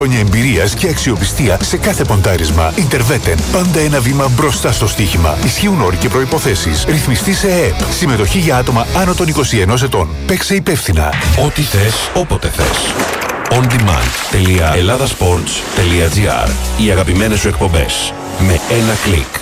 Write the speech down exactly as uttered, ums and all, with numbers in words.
Χρόνια εμπειρίας και αξιοπιστία σε κάθε ποντάρισμα. Interveten. Πάντα ένα βήμα μπροστά στο στοίχημα. Ισχύουν όροι και προϋποθέσεις. Ρυθμιστή σε ΕΕΠ. Συμμετοχή για άτομα άνω των είκοσι ενός ετών. Παίξε υπεύθυνα. Ό,τι θες, όποτε θες. on demand τελεία ελλάδας σπορτς τελεία τζι άρ. Οι αγαπημένες σου εκπομπές. Με ένα κλικ.